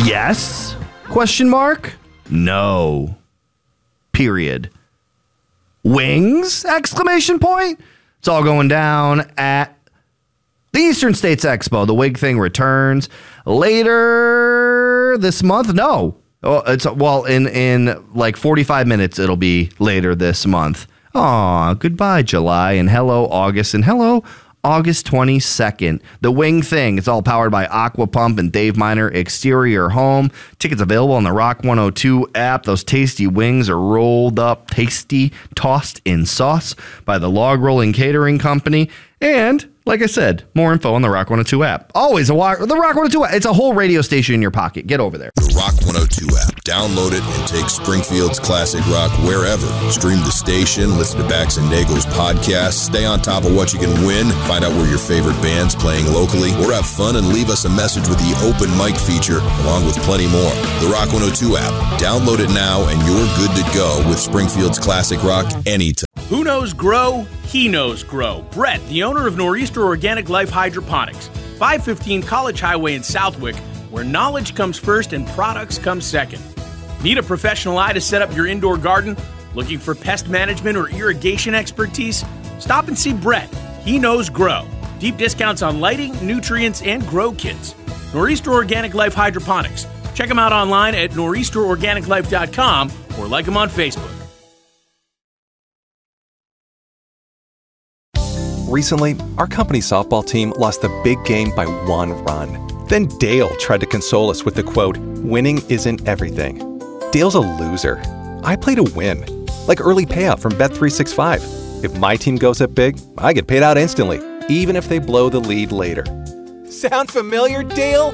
Yes? Question mark? No. Period. Wings? Exclamation point. It's all going down at the Eastern States Expo. The wig thing returns later this month. No. In like 45 minutes, it'll be later this month. Aw, goodbye, July, and hello, August, and hello, August 22nd. The Wing Thing. It's all powered by Aqua Pump and Dave Miner Exterior Home. Tickets available on the Rock 102 app. Those tasty wings are rolled up, tasty, tossed in sauce by the Log Rolling Catering Company. And, like I said, more info on the Rock 102 app. Always the Rock 102 app. It's a whole radio station in your pocket. Get over there. The Rock 102 app. Download it and take Springfield's classic rock wherever. Stream the station, listen to Bax and Nagel's podcast, stay on top of what you can win, find out where your favorite band's playing locally, or have fun and leave us a message with the open mic feature, along with plenty more. The Rock 102 app. Download it now and you're good to go with Springfield's classic rock anytime. Who knows grow? He knows grow. Brett, the owner of Nor'easter Organic Life Hydroponics, 515 College Highway in Southwick, where knowledge comes first and products come second. Need a professional eye to set up your indoor garden? Looking for pest management or irrigation expertise? Stop and see Brett. He knows grow. Deep discounts on lighting, nutrients, and grow kits. Nor'easter Organic Life Hydroponics. Check them out online at nor'easterorganiclife.com or like them on Facebook. Recently, our company softball team lost the big game by 1 run. Then Dale tried to console us with the quote, "Winning isn't everything." Dale's a loser. I play to win, like early payout from Bet365. If my team goes up big, I get paid out instantly, even if they blow the lead later. Sound familiar, Dale?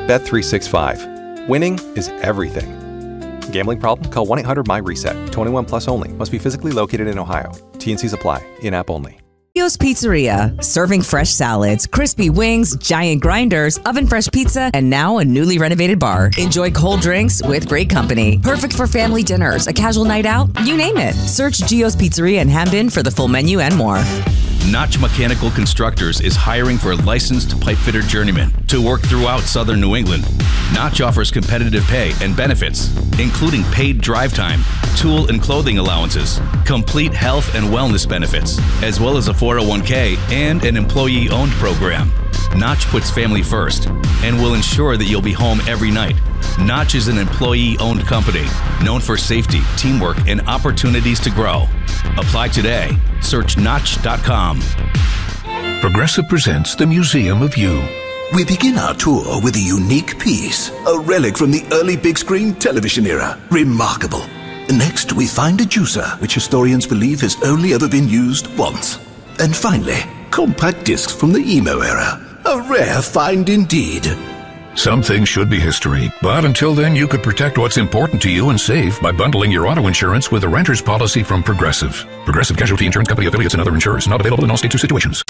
Bet365. Winning is everything. Gambling problem? Call 1-800-MY-RESET. 21 plus only. Must be physically located in Ohio. T&Cs apply. In-app only. Gio's Pizzeria, serving fresh salads, crispy wings, giant grinders, oven-fresh pizza, and now a newly renovated bar. Enjoy cold drinks with great company. Perfect for family dinners, a casual night out, you name it. Search Gio's Pizzeria in Hamden for the full menu and more. Notch Mechanical Constructors is hiring for a licensed pipefitter journeyman to work throughout southern New England. Notch offers competitive pay and benefits, including paid drive time, tool and clothing allowances, complete health and wellness benefits, as well as a 401k and an employee-owned program. Notch puts family first and will ensure that you'll be home every night. Notch is an employee-owned company known for safety, teamwork, and opportunities to grow. Apply today. Search Notch.com. Progressive presents the Museum of You. We begin our tour with a unique piece, a relic from the early big screen television era. Remarkable. Next, we find a juicer, which historians believe has only ever been used once. And finally, compact discs from the emo era. A rare find indeed. Some things should be history, but until then you could protect what's important to you and save by bundling your auto insurance with a renter's policy from Progressive. Progressive Casualty Insurance Company affiliates and other insurers. Not available in all states or situations.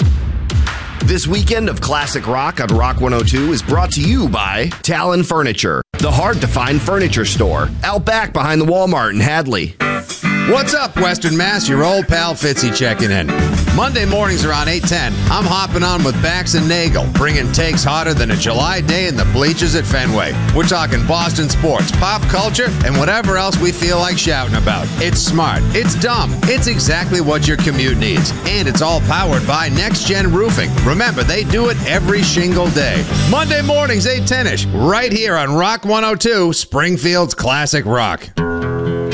This weekend of Classic Rock on Rock 102 is brought to you by Talon Furniture, the hard-to-find furniture store, out back behind the Walmart in Hadley. What's up, Western Mass? Your old pal Fitzy checking in. Monday mornings around 8:10, I'm hopping on with Bax and Nagel, bringing takes hotter than a July day in the bleachers at Fenway. We're talking Boston sports, pop culture, and whatever else we feel like shouting about. It's smart. It's dumb. It's exactly what your commute needs. And it's all powered by Next Gen Roofing. Remember, they do it every shingle day. Monday mornings, 8:10-ish, right here on Rock 102, Springfield's Classic Rock.